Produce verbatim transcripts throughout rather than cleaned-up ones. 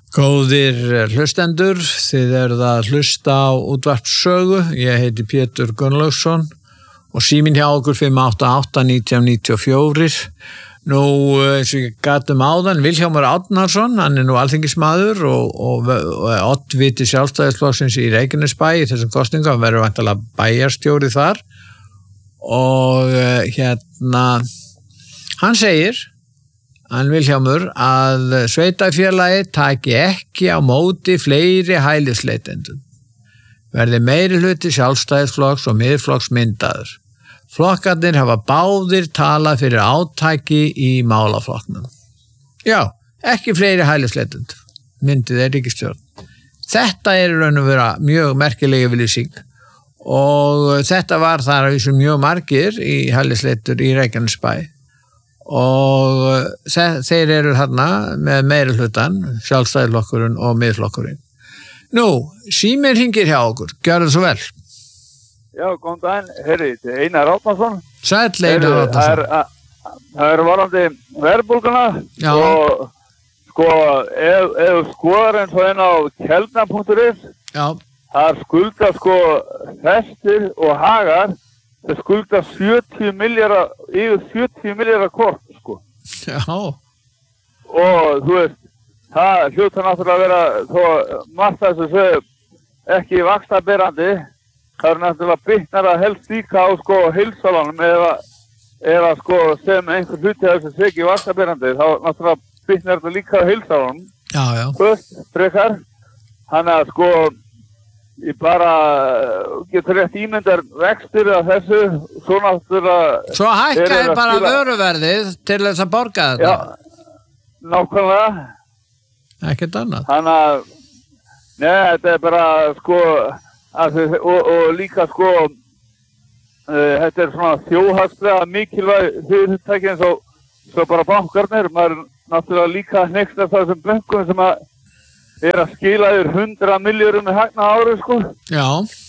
Góðir hlustendur, þið eruð að hlusta á útvarpssögu. Ég heiti Pétur Gunnlaugsson og síminn hjá okkur fimm átta átta nítján níutíu og fjögur. Nú, eins og ég gat um áðan, Vilhjálmur Árnason, hann er nú alþingismaður og, og, og oddviti Sjálfstæðisflokksins í Reykjanesbæ í þessum kosningum, hann verður væntanlega bæjarstjóri þar og hérna, hann segir Hann Vilhjálmur að sveitarfélagi taki ekki á móti fleiri hælisleitendum. Verði meiri hluti Sjálfstæðisflokks og Miðflokks myndaður. Flokkarnir hafa báðir talað fyrir átaki í málaflokknum. Já, ekki fleiri hælisleitendur, myndið er ríkisstjórn. Þetta er raun og vera mjög merkilega yfirlýsing og þetta var þar að vísu mjög margir í hælisleitur í Reykjanesbæ. Og þeir eru þarna með meiri hlutan, Sjálfstæðisflokkurinn og Miðflokkurinn. Nú, síminn hringir hjá okkur, gjörðu svo vel. Já, góðan daginn, herri, Einar Árnason. Sæll Einar Árnason. Það er varandi verðbólguna og sko, ef, ef skoðar eins og einn á kelna punktur is, það skulda sko festir og hagar, það skulda sjötíu milljarða, yfir sjötíu milljarða kort, sko. Já. Og, þú veist, það hljóta náttúrulega að vera, þó margt þess að segja, ekki vaxtaberandi, það er náttúrulega bitnar að helst líka á, sko, heilsálanum, eða, eða, sko, sem einhver hluti af þessu ekki vaxtaberandi, þá náttúrulega bitnar þetta líka á heilsálanum. Já, já. Þú veist, frekar, hann að, sko, ég bara getur rétt ímyndar vextir af þessu, svo náttúrulega... Svo hækkaði bara skila... vöruverðið til þess að borga þetta? Já, nákvæmlega. Ekkert annað? Þannig að, neða, þetta er bara, sko, að, og, og líka, sko, uh, þetta er svona þjóðhagslega mikilvæg fyrirtæki eins og svo bara bankarnir, maður náttúrulega líka hneykst af þessum bönkum sem að er að skila yfir hundrað milljörðum með hagnað ári, sko. Já.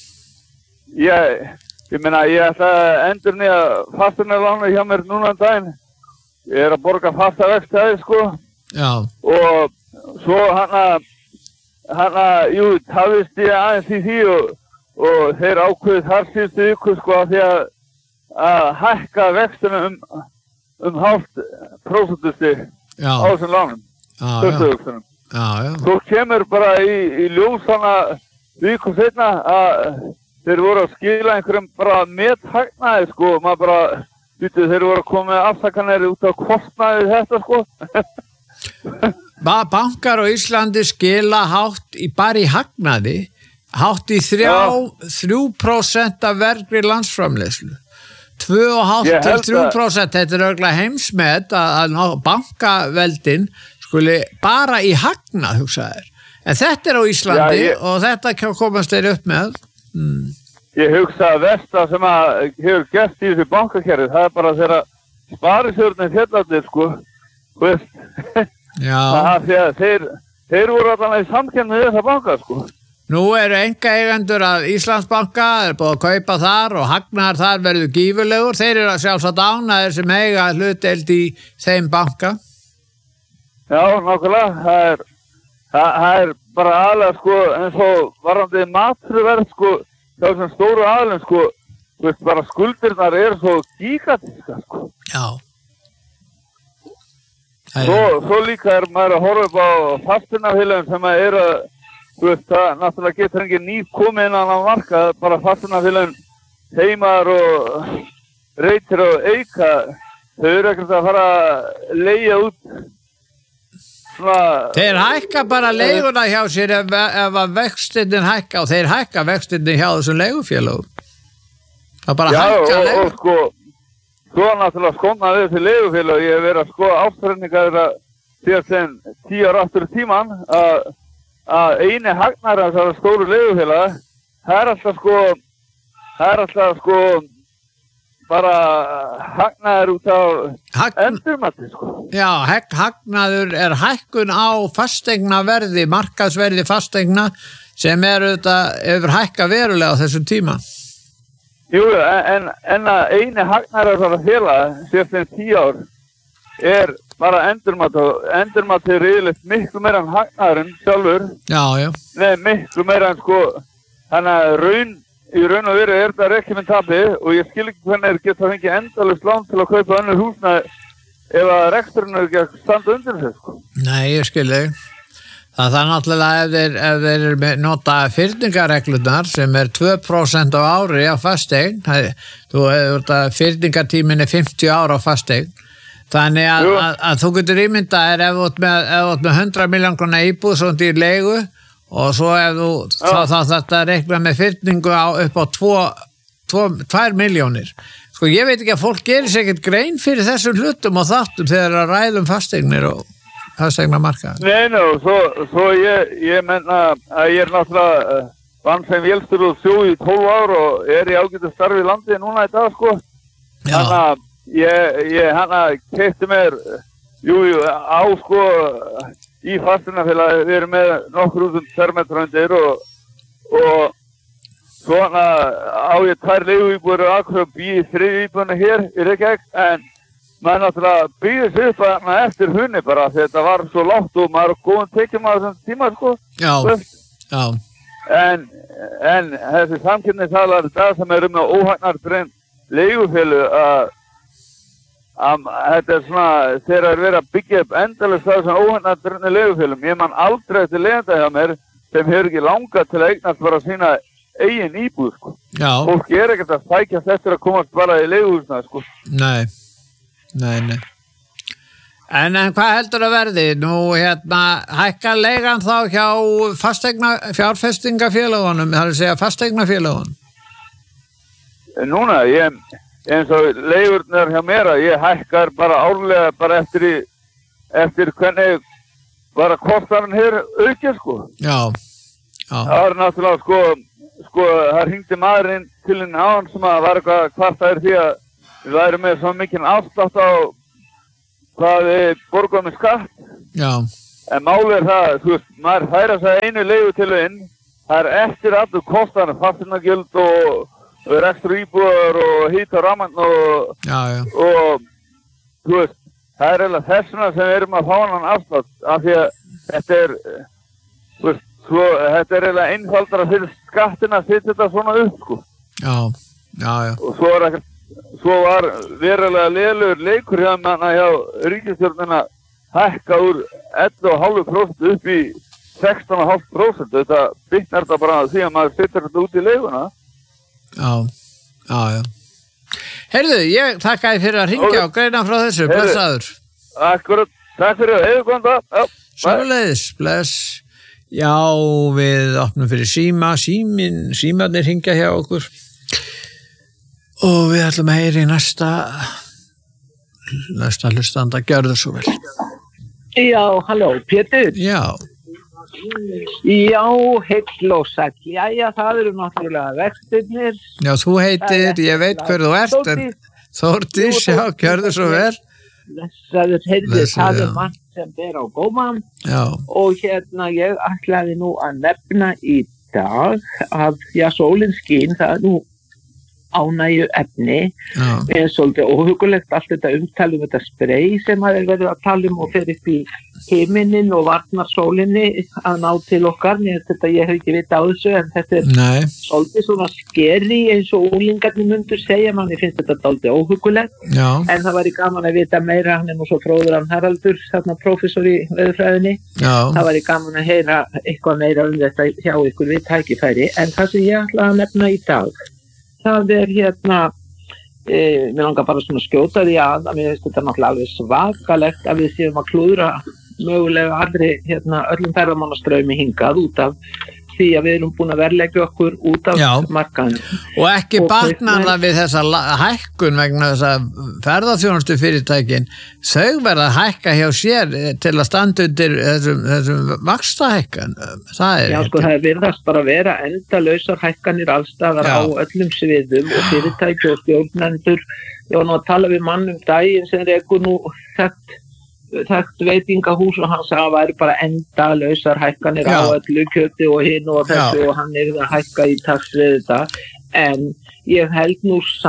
Ég, ég meina, ég ætla að endur nýja fasteignarlánu hjá mér núna um daginn. Ég er að borga fasta vexti, sko. Já. Og svo hana, hana, jú, tafist ég aðeins í því og, og þeir ákveðið þar síðustu viku, sko, að því að, að hækka vextina um, um hálft prósentustig á þessum lánum. Já, já. Já, já. Svo kemur bara í, í ljós hana viku setna að þeir voru að skila einhverjum bara methagnaði, sko, maður bara, veitu, þeir voru að koma með afsakanir út á kostnaði þetta, sko. Bankar á Íslandi skila hátt í bara í hagnaði, hátt í þrjá, þrjú prósent af vergri landsframleiðslu. Tvö og hálft til þrjú prósent, þetta er örugglega heimsmet að, að bankaveldin skuli bara í hagnað, hugsaðir. En þetta er á Íslandi Já, ég, og þetta komast þeir upp með. Mm. Ég hugsa að versta sem að hefur gert í þessu bankakerfi, það er bara þeirra sparisjóðurinn fjallarnir, sko. Já. Það er þeir, þeir voru allan í samkenni með þessa banka, sko. Nú eru einkaeigendur að Íslandsbanka, er búið að kaupa þar og hagnaðar þar verður gífurlegur. Þeir eru að sjálfsagt ánægðir sem eiga hlutdeild í þeim banka. Já, nákvæmlega, það er, það, það er bara aðlega, sko, eins og varandi maturverð, sko, hjá þessum stóru aðlum, sko, veist, bara skuldirnar eru svo gigantíska, sko. Já. Svo, svo líka er maður að horfa upp á fasteignafélögum sem að eru, þú veist, það náttúrulega getur engin nýtt komið innan á markað, bara fasteignafélögum Heimar og Reytir og Eika, þau eru ekkert að fara að leigja út. Þeir hækka bara leiguna hjá sér ef, ef að vextindin hækka og þeir hækka vextindin hjá þessum leigufélögum. Það bara Já, hækka og, leigu. og sko, svo náttúrulega skóna við til leigufélög, ég hef verið að sko ástæðningar að síðan sem tíu ára aftur í tíman að, að eini hagnar af þessari stóru leigufélag, það er alltaf sko, það er alltaf sko, bara hagnaður út á Hagn... endurmati, sko. Já, hagnaður er hækkun á fasteignaverði, markaðsverði fasteigna sem er auðvitað yfir hækka verulega á þessum tíma. Jú, en, en að eini hagnaður af þessari félag síðan tíu ár er bara endurmat og endurmat er yfirleitt miklu meira en hagnaðurinn sjálfur. Já, já. Nei, miklu meira en sko, þannig að raun, í raun og veru er þetta rekki með tapi og ég skil ekki hvernig þeir geta fengið endalaust lán til að kaupa önnur húsnæði ef að reksturinn er ekki að standa undir þessu, sko. Nei, ég skil þig. Það er náttúrulega ef þeir, ef þeir nota fyrningareglunar sem er tvö prósent á ári á fasteign, þú hefur þetta fyrningartímin er fimmtíu ára á fasteign, þannig að, að, að þú getur ímyndað er ef þú ert með, með hundrað milljón króna íbúð svona í leigu og svo ef þú þá, þá þetta reikna með fyrningu á, upp á tvær milljónir. Sko ég veit ekki að fólk gerir sér ekkert grein fyrir þessum hlutum og þáttum þegar að ræðum fasteignir og fasteigna marka. Nei, ná, svo, svo ég, ég menna að ég er náttúrulega uh, vann sem vélstur og sjó í tólf ár og er í ágætu starfi í landi núna í dag, sko. Þannig að ég, ég hann að keypti mér, jú, jú, á, sko, í fasteignafélagi, við erum með nokkur útum fermetrundir og, og svona á ég tvær leiguíbúðir og akkur býði þriðju íbúðina hér í Reykjavík, en maður náttúrulega býðir sig upp að eftir hunni bara, því þetta var svo lágt og maður er góðum tekjum á þessum tíma, sko. Já, já. En, en þessi samkynningsaðlar í dag sem eru með óhagnardrein leigufélu að að þetta er svona, þegar er verið að byggja upp endalaust á þessum óhagnardreinu leigufélum. Ég man aldrei eftir leigjanda hjá mér sem hefur ekki langað til að eignast bara sína eigin íbúð, sko. Já. Fólk er ekkert að sækjast eftir að komast bara í leiguhúsna, sko. Nei. Nei, nei. En, en hvað heldur að verði? Nú, hérna, hækka leigan þá hjá fasteigna, fjárfestingafélagunum, það er að segja fasteignafélagunum? Núna, ég, eins og leigurnar hjá mér, ég hækkar bara árlega bara eftir, í, eftir hvernig bara kostarinn hér aukja, sko. Já, já. Það var náttúrulega, sko, sko, það hringdi maðurinn til henni á hann sem að var eitthvað hvart það er því að við værum með svo mikinn afslátt á hvað við borgum með skatt. Já. En málið er það, þú veist, maður færa sig einu leigutilvinn, það er eftir allur kostarinn, fasteignagjöld og, og rekstur íbúðar og hít og rammann og, já, já. og þú veist, það er eiginlega þessuna sem við erum að fá hann afslátt, af því að þetta er, þú veist, svo, þetta er eiginlega einfaldara fyrir skattina að setja þetta svona upp, sko. Já, já, já. Og svo er ekkert Svo var verulega lélegur leikur hjá manna hjá ríkisstjórnina hækka úr ellefu komma fimm prósent upp í sextán komma fimm prósent. Þetta bitnar þetta bara því að maður setur þetta út í leiguna. Já, já, já. Heyrðu, ég þakka þér fyrir að hringja og greina frá þessu, blessaður. Akkurat, takk fyrir að hefðu góðan dag. Sömuleiðis, bless. Já, við opnum fyrir síma, símin, símarnir hringja hjá okkur. Og við ætlum að heyra í næsta næsta hlustanda, gjörðu svo vel. Já, halló, Pétur. Já. Já, heill og sæll. Jæja, það eru náttúrulega vextirnir. Já, þú heitir, ég veit hver þú ert, en Þórdís, já, gjörðu svo vel. Blessaður, heyrðu, það er margt sem ber á góman. Já. Og hérna, ég ætlaði nú að nefna í dag að, já, sólin skín, það er nú ánægju efni, en svolítið óhugulegt allt þetta umtal um þetta sprey sem það er verið að tala um og fer upp í himinin og varnar sólinni að ná til okkar, en þetta ég hef ekki vita á þessu, en þetta er Nei. Svolítið svona skeri eins og úlingarnir mundur segja, manni finnst þetta dálítið óhugulegt, Já. En það væri gaman að vita meira, hann er nú svo fróður hann Haraldur, þarna prófessor í veðurfræðinni, Já. Það væri gaman að heyra eitthvað meira um þetta hjá ykkur við tækifæri, en það sem ég ætla að nefna í dag, það er hérna, e, mér langar bara svona skjóta því að, að mér finnst þetta náttúrulega alveg svakalegt að við séum að klúðra mögulega aldrei hérna, öllum ferðamannastraumi hingað út af því að við erum búin að verðleggja okkur út af markaðinu. Og ekki batnar það við þessa hækkun vegna þess að ferðaþjónustu fyrirtækin, þau verða að hækka hjá sér til að standa undir þessum, þessum vaxtahækkan. Það er Já, sko, það er virðast bara að vera endalausar hækkanir allstaðar á öllum sviðum og fyrirtæki og stjórnendur. Ég var nú að tala við mann um daginn sem rekur nú þekkt þekkt veitingahús og hann sagði að það væri bara endalausar hækkanir Já. á öllu kjöti og hinn og þessu Já. og hann er að hækka í takt við þetta, en ég held nú samt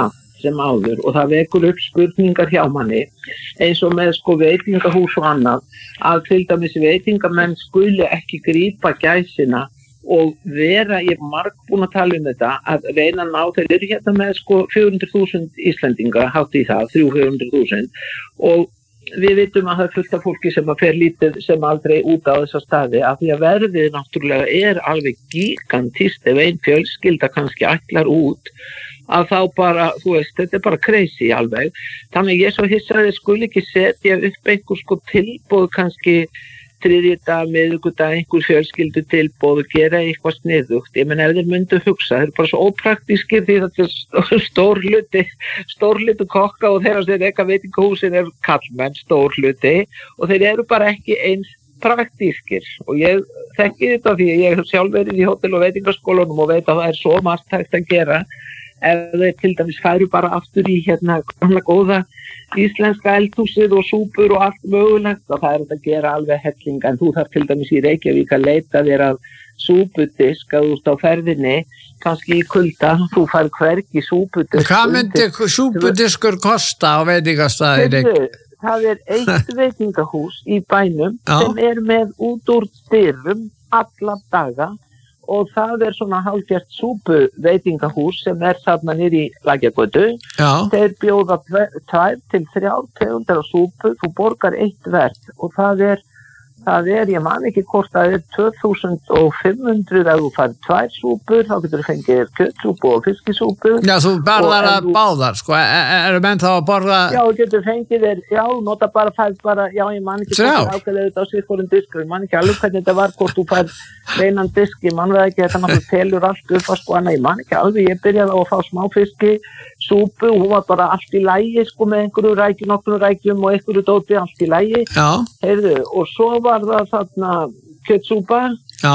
sem áður og það vekur upp spurningar hjá manni eins og með sko veitingahús og annað að til dæmis veitingamenn skuli ekki grípa gæsina og vera, ég er marg búin að tala um þetta, að reyna að ná, þeir eru hérna með sko fjögur hundruð þúsund Íslendinga, hátt í það, þrjú til fjögur hundruð þúsund og við vitum að það er fullt af fólki sem að fer lítið sem aldrei út á þessa staði af því að verðið náttúrulega er alveg gigantist ef ein fjölskylda kannski ætlar út að þá bara, þú veist, þetta er bara crazy alveg. Þannig ég svo hissaði skuli ekki setja upp einhver sko tilboð kannski þriðjudag, miðvikudag, einhver fjölskyldu tilboð og gera eitthvað sniðugt. Ég menn ef þeir myndu hugsa, þeir eru bara svo ópraktískir því þetta er stór hluti, stór hluti kokka og þeirra sem reka veitingahúsin er kallmenn, stór hluti og þeir eru bara ekki eins praktískir og ég þekki þetta því að ég hef sjálf verið í hótel- og veitingaskólanum og veit að það er svo margt hægt að gera ef þeir til dæmis færu bara aftur í hérna gamla góða íslenska eldhúsið og súpur og allt mögulegt og það er þetta að gera alveg helling en þú þarf til dæmis í Reykjavík að leita þér að súpudisk að þú ert á ferðinni kannski í kulda, þú fær hvergi súpudisk. Hvað myndi súpudiskur kosta á veitingastæði í Reykjavík? Það er eitt veitingahús í bænum Já. sem er með út úr dyrum alla daga og það er svona hálfgjart súpu veitingahús sem er þarna niður í Lækjargötu. Þeir bjóða tvær til þrjár tegundar af súpu, þú borgar eitt verð og það er, það er, ég man ekki hvort það er tvö þúsund fimm hundruð ef þú fær tvær súpur, þá getur þú fengið kjötsúpu og fiskisúpu. Já, þú barðar að báðar, sko, eru menn þá að borða? Já, þú getur fengið þér, já, nota bara, fæð bara, já, ég man ekki hvort það ákveðið þetta á sviðfórum diskur, ég man ekki alveg hvernig þetta var, hvort þú fær reinan disk, ég man það ekki, þetta náttúrulega telur allt upp að sko, en ég man ekki alveg, ég byrjaði á að fá smá fiski, súpu, hún var bara allt í lagi, sko, með einhverju rækjum, nokkru rækjum og einhverju dóti allt í lagi, heyrðu, og svo var það þarna kjötsúpa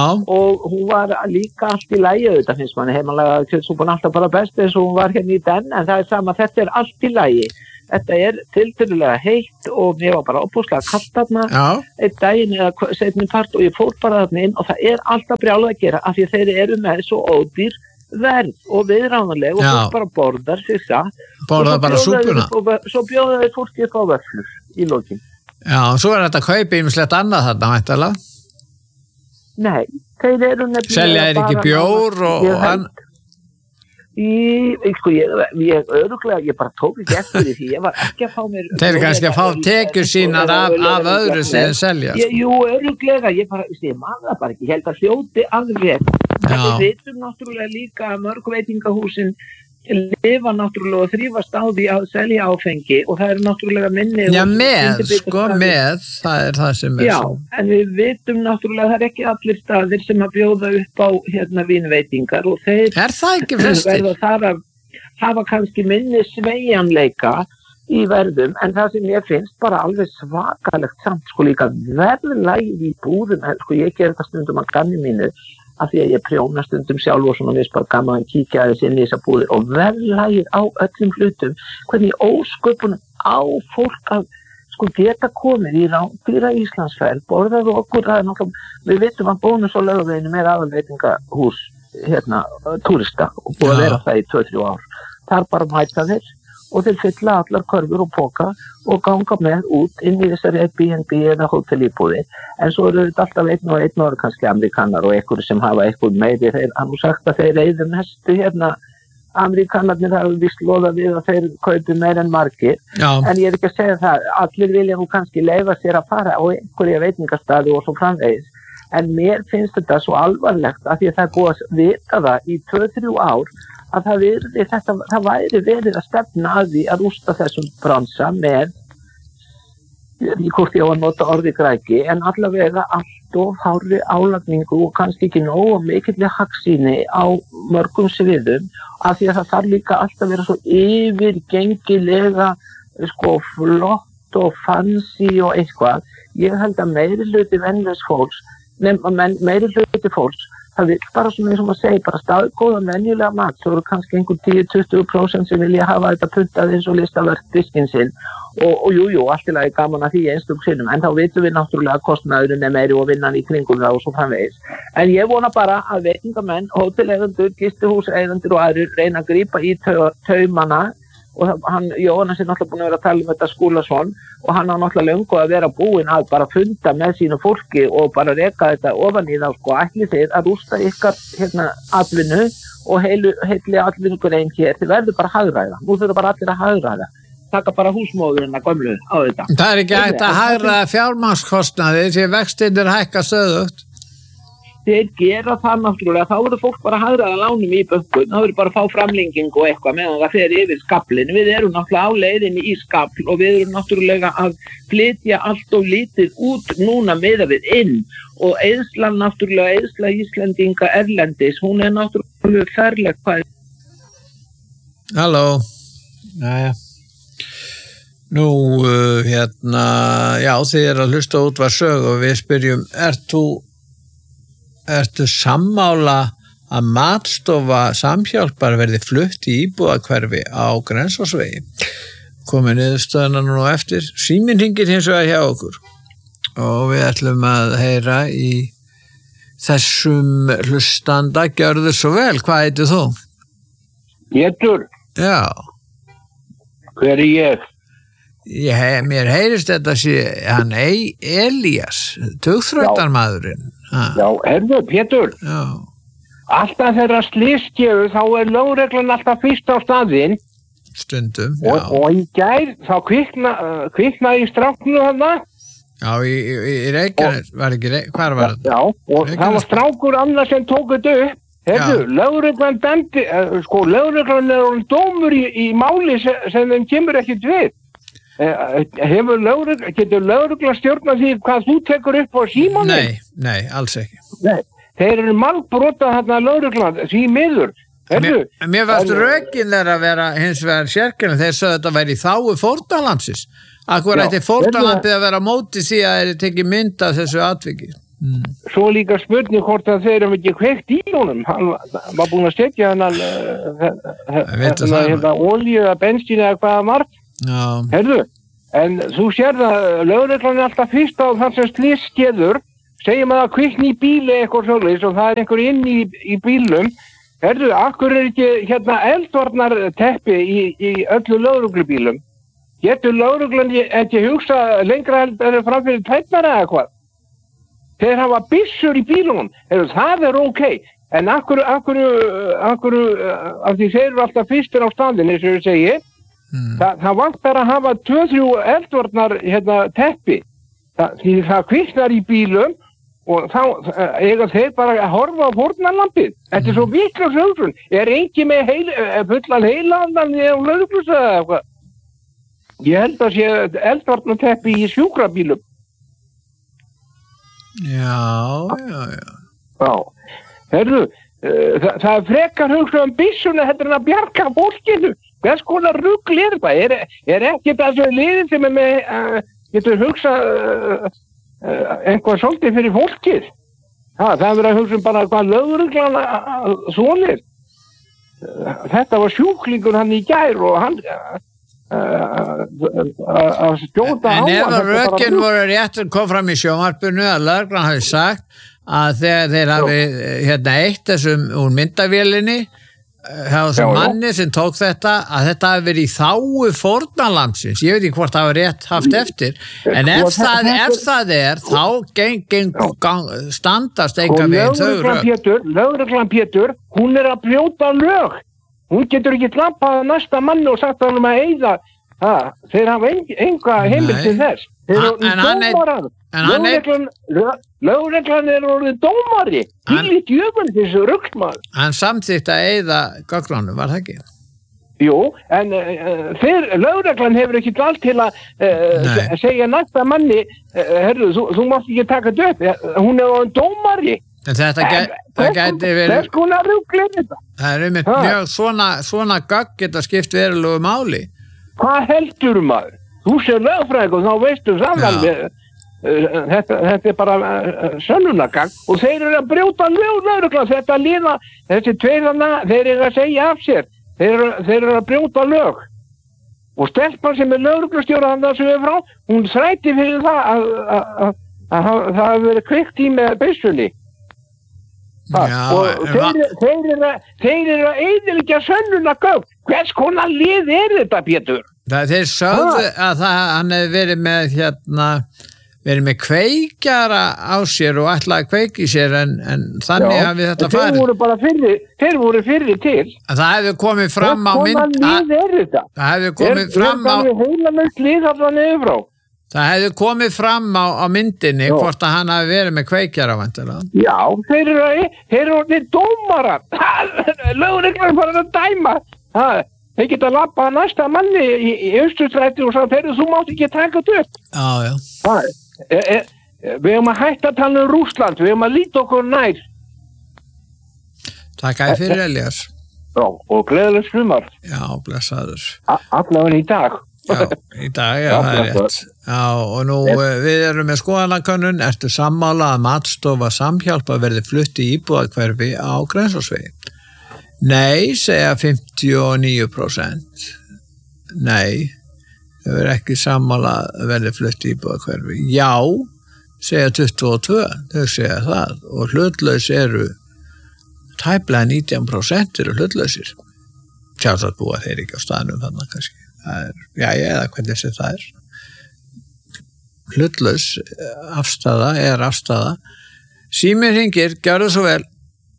og hún var líka allt í lagi, þetta finnst manni heimalega kjötsúpan alltaf bara best eins og hún var hérna í den, en það er sama, þetta er allt í lagi. Þetta er tiltölulega heitt og mér var bara óbúslega kalt þarna einn daginn eða seinni part og ég fór bara þarna inn og það er alltaf brjálað að gera af því að þeir eru með svo ódýr verð og viðráðanleg og fólk bara borðar sig það. Borðar bara súpuna? Svo bjóða þeir fólki upp á vöfflur í lokin. Já, og svo er þetta að kaupa ýmislegt annað þarna, væntanlega? Nei, þeir eru nefnilega selja þeir ekki bjór og hann? Í, sko, ég, ég öruglega, ég bara tók ekki eftir því, ég var ekki að fá mér... Þeir eru kannski að fá tekjur sínar af, af öðru sem þeir selja. Ég, jú, öruglega, ég bara, ég man það bara ekki, ég held að hljóti alveg. En við veitum náttúrulega líka að mörg veitingahúsin lifa náttúrulega og þrífast á því að selja áfengi og það er náttúrulega minni... Já, með, sko, með, það er það sem er Já, svo. Já, en við vitum náttúrulega, það er ekki allir staðir sem að bjóða upp á hérna vínveitingar og þeir... Er það ekki flestir? Verða þar að hafa kannski minni sveigjanleika í verðum, en það sem ég finnst bara alveg svakalegt samt, sko líka verðlægið í búðum, sko ég ger þetta stundum að gamni mínu, af því að ég prjóna stundum sjálf og svona við bara gaman að kíkja aðeins inn í þessa búðir og verðlægir á öllum hlutum hvernig ósköpunum á fólk að sko geta komið í rándýra Íslandsferð, borðað okkur það er náttúrulega, við vitum að Bónus og Laugaveginum er aðalveitingahús hérna, túrista og búið að vera það í tvö til þrjú ár, þar bara mæta þeir og þeir fylla allar körfur og póka og ganga með út inn í þessari Airbnb eða hótelíbúðir en svo eru þetta alltaf einn og einn og eru kannski amerikanar og einhverju sem hafa einhverju meiri þeir hafa sagt að þeir eyðum mestu hérna amerikanarnir hafa vist loða við að þeir kaupi meir en margir Já. En ég er ekki að segja það allir vilja nú kannski leyfa sér að fara á einhverja veitingastæði og svo framvegis en mér finnst þetta svo alvarlegt að því að það er búið að vita það í tvö til þrjú ár að það, verið, þetta, það væri verið að stefna að því að rústa þessum bransa með, ég veit ekki hvort ég á að nota orði græki, en allavega allt of hárri álagningu og kannski ekki nógu mikilli hagsýni á mörgum sviðum, af því að það þarf líka alltaf að vera svo yfirgengilega sko, flott og fancy og eitthvað. Ég held að meiri hluti venjulegs fólks, nefna meiri hluti fólks, það vil bara svona eins og maður segir, bara staðgóða venjulega mat, svo eru kannski einhver tíu til tuttugu prósent sem vilja hafa þetta puntað eins og listaverk diskinn sinn og, og jú, jú, allt í lagi gaman að því einstum sinnum, en þá vitum við náttúrulega að kostnaðurinn er meiri og vinnan í kringum það og svo framvegis. En ég vona bara að veitingamenn, hóteleigendur, gistihúseigendur og aðrir reyna að grípa í tau, taumana og hann, Jóhannes er náttúrulega búin að vera að tala um þetta Skúlason og hann á náttúrulega löngu að vera búinn að bara funda með sínu fólki og bara reka þetta ofan í þá sko, ætli þeir að rústa ykkar hérna atvinnu og heilu, heili atvinnugur einn hér, þið verður bara að hagræða, nú þurfa bara allir að hagræða, taka bara húsmóðurinn að gömlu á þetta. Það er ekki hægt að hagræða fjármagnskostnaði því vextirnir hækka stöðugt. Þeir gera það náttúrulega, þá verður fólk bara að hagræða lánum í bönkun, þá verður bara að fá framlenging og eitthvað meðan það fer yfir skaflinn. Við erum náttúrulega á leiðinni í skafl og við erum náttúrulega að flytja allt og lítið út núna miðað við inn og eyðslan náttúrulega, eyðsla Íslendinga erlendis, hún er náttúrulega ferleg hvað. Halló, næja. Nú, uh, hérna, já, þið er að hlusta út var sög og við spyrjum, ert þú Ertu sammála að matstofa Samhjálpar verði flutt í íbúðahverfi á Grensásvegi? Komið niðurstöðuna nú eftir. Síminn hringir hins vegar hjá okkur og við ætlum að heyra í þessum hlustanda. Gjörðu svo vel, hvað heitir þú? Pétur. Já. Hver er ég? Ég, mér heyrist þetta sé hann Elías, tugþrautarmaðurinn. Já, herðu, Pétur. Já. Alltaf þeirra slysgjöfu þá er lögreglan alltaf fyrst á staðinn. Stundum, já. Og, og í gær þá kvikna, uh, kviknaði í stráknu þarna. Já, í, í, í Reykjanes, var ekki, hvar var þetta? Já, og Reykjanes. Það var strákur annars sem tók þetta upp. Herðu, lögreglan dæmdi, uh, sko, lögreglan er orðinn dómur í, í máli sem, sem þeim kemur ekkert við. Uh, hefur lögregla, getur lögregla stjórna því hvað þú tekur upp á símanum? Nei, nei, alls ekki. Nei, þeir eru margbrota þarna lögregla, því miður. Mér, mér varst rökin þeir að vera hins vegar sérkjörnum, þeir sögðu þetta væri í þáu fórnarlandsins. Akkur ætti fórnarlandið að vera móti því að þeir tekið mynd af þessu atviki. Mm. Svo líka spurning hvort að þeir eru ekki kveikt í honum. Hann var búin að stekja hennan hérna olíu eða bensín eða hvaða marg. Já. Herðu, en þú sér það, lögreglan er alltaf fyrst á þar sem slys skeður, segjum að það kvikni í bíli eitthvað svoleiðis og það er einhver inn í, í bílum. Herðu, akkur er ekki hérna eldvarnar teppi í, í öllu lögreglubílum? Getur lögreglan ekki hugsa lengra heldur fram fyrir tætnar eða hvað? Þeir hafa byssur í bílunum, herðu, það er ok, en akkur, akkur, akkur, af því þeir eru alltaf fyrstir á staðinn, eins og ég segi, mm. það, það vantar að hafa tvö þrjú eldvarnar hérna, teppi, það, því það kviknar í bílum, og þá eiga þeir bara að horfa á fórnarlampið. Þetta er svo vitlaus hugsun. Er engin með heil, fullan heilandan í lögreglus eða eitthvað? Ég held að sé eldvarnateppi í sjúkrabílum. Já, já, já. Já. Herðu, uh, það, það er frekar hugsa um byssuna heldur en að bjarga fólkinu. Hvers konar rugl er þetta? Er, er ekki þessu liðin sem er með, uh, getur hugsa... Uh, Uh, einhvað svolítið fyrir fólkið. Ha, það er verið að hugsa um bara hvað lögreglan svolir. Uh, þetta var sjúklingur hann í gær og hann að skjóta á hann. En ef að rökin voru réttur kom fram í sjónvarpinu að lögreglan hafi sagt að þegar þeir hafi hérna eitt þessum úr myndavélinni hjá þessum manni sem tók þetta að þetta hafi verið í þáu fórnarlandsins, ég veit ekki hvort það var rétt haft eftir, en ef, það, ef það er þá geng, geng, gang, standast enga veginn þau rök. Lögreglan Pétur, hún er að brjóta lög, hún getur ekki klappað næsta manni og sagt hann um að eyða, ha, þeir hafa enga heimild til þess, þeir eru dómarar. Lögreglan, lögreglan er orðið dómari, hvíli djöfun þessu rugmaður. Hann samþykkt að eyða gögnunum, var það ekki? Jú, en uh, þeir, lögreglan hefur ekki allt til að uh, segja næsta manni, uh, herru, þú, þú mátt ekki taka þetta upp, hún er orðið dómari. En þetta gæti verið... Þess konar rugl er þetta. Það er einmitt mjög svona, svona gögn geta skipt verulegu máli. Hvað heldur maður? Þú sér lögfræðing og þá veistu samlega. Þetta, þetta er bara uh, sönnunargagn og þeir eru að brjóta lög þetta líða, þessi tveirana þeir eru að segja af sér þeir eru, þeir eru að brjóta lög og stelpan sem er lögreglustjóra hann það sem er frá, hún þræti fyrir það að, að, að, að, að það hafi verið kveikt í með byssunni og þeir, þeir eru að þeir eru að eyðileggja sönnunargagn hvers konar lið er þetta, Pétur? Það þeir sögðu að það, hann hefði verið með hérna, verið með kveikjara á sér og ætlaði að kveiki sér en, en þannig að við þetta farið. Þeir voru bara fyrri, þeir voru fyrri til. Það hefði komið fram á mynd. Hvers konar lið er þetta? Það hefði komið fram á. Er það heila með lið allan niður frá? Það hefði komið fram á, á myndinni Já. Hvort að hann hafi verið með kveikjara vantilega. Já, þeir eru, þeir eru þeir dómarar. Lögreglan er bara að dæma. Það, þeir geta labbað næsta manni í, í Austurstræti og sagði, þeir þú mátt ekki taka þetta upp. Já, já. Það, e, e, við erum að hætta að tala um Rússland, við erum að líta okkur nær. Takk að fyrir Elías. Já, og gleðileg sumar. Já, blessaður. Allavega í dag. Já, í dag, já, það er rétt. Já, og nú við erum með skoðanakönnun, ertu sammála að matstofa Samhjálpa verði flutt í íbúðahverfi á Grensásvegi? Nei, segja fimmtíu og níu prósent. Nei, þau verður ekki sammála að verði flutt í íbúðahverfi. Já, segja tuttugu og tvö, þau segja það. Og hlutlaus eru, tæplega nítján prósent eru hlutlausir. Sjálfsagt búa þeir ekki á staðnum þannig kannski. Það er, já, eða hvernig sem það er. Hlutlaus afstaða er afstaða. Síminn hringir, gjörðu svo vel.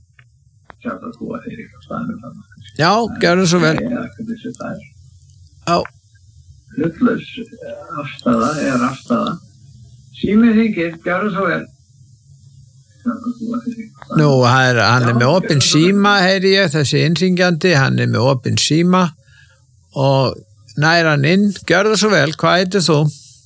Já, gjörðu svo vel. Já. Hlutlaus afstaða er afstaða. Síminn hringir, gjörðu svo vel. Nú, er, hann er með opinn síma, heyri ég, þessi innringjandi, hann er með opinn síma og næra hann inn, gjörðu svo vel, hvað heitir þú?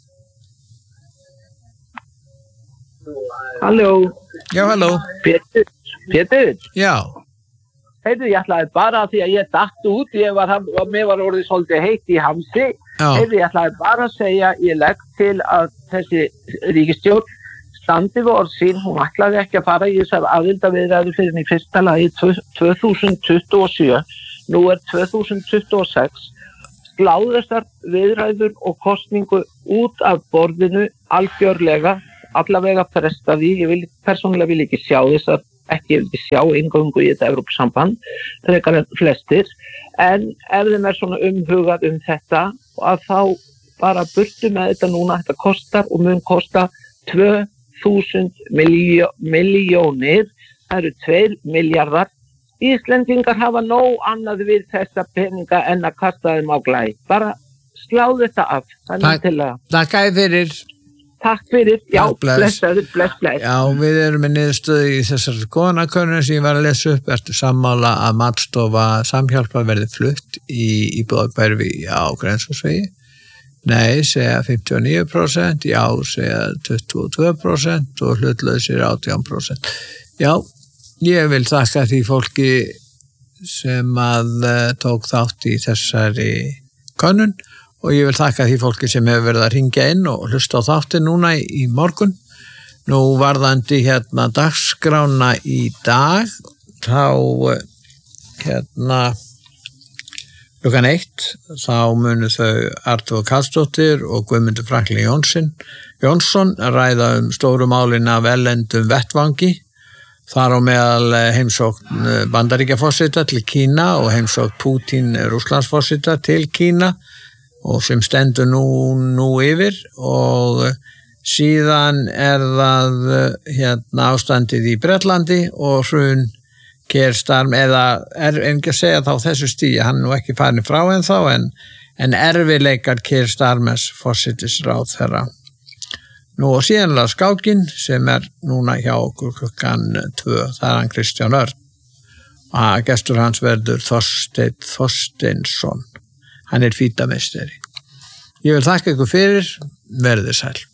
Halló. Já, halló. Pétur, Pétur. Já. Heiðu, ég ætlaði bara því að ég datt út, ég var, mér var orðið svolítið heitt í hamsi. Heiðu, ég ætlaði bara að segja, ég legg til að þessi ríkisstjórn standi við orð sín, hún ætlaði ekki að fara í þessar aðildarviðræður fyrir í fyrsta lagi tvö þúsund tuttugu og sjö, nú er tvö þúsund tuttugu og sex. Sláðu þessar viðræður og kosningu út af borðinu algjörlega, allavega fresta því, ég vil, persónulega vil ekki sjá þessar, ekki vil ekki sjá inngöngu í þetta Evrópusamband, frekar en flestir, en ef þeim er svona umhugað um þetta, að þá bara burtu með þetta núna, þetta kostar og mun kosta tvö þúsund miljónir, það eru tveir milljarðar. Íslendingar hafa nóg annað við þessa peninga en að kasta þeim á glæ. Bara slá þetta af. Takk, takk að fyrir. Takk fyrir. Já, blessaður, bless, bless. Já, við erum með niðurstöðu í þessar skoðanakönnun sem ég var að lesa upp. Ertu sammála að matstofa Samhjálpa verði flutt í íbúðahverfi á Grensásvegi? Nei, segja fimmtíu og níu prósent. Já, segja tuttugu og tvö prósent og hlutlausir átján prósent. Já. Ég vil þakka því fólki sem að uh, tók þátt í þessari könnun og ég vil þakka því fólki sem hefur verið að ringja inn og hlusta á þáttin núna í, í morgun. Nú varðandi hérna dagskrána í dag, þá uh, hérna klukkan eitt, þá munu þau Artur Karlsdóttir og Guðmundur Franklín Jónsson, Jónsson ræða um stóru málin af erlendum vettvangi. Þar á meðal heimsókn Bandaríkjaforseta til Kína og heimsókn Pútín Rússlandsforseta til Kína og sem stendur nú, nú yfir og síðan er það hérna ástandið í Bretlandi og hrun Keir Starmer, eða er ekki að segja þá þessu stíi, hann er nú ekki farin frá en þá en, en erfileikar Keir Starmers forsætisráðherra. Nú og síðanlega skákin sem er núna hjá okkur klukkan tvö, það er hann Kristján Örn. Og gestur hans verður Þorsteinn Þorsteinsson. Hann er fítameistari. Ég vil þakka ykkur fyrir, verðið sæl.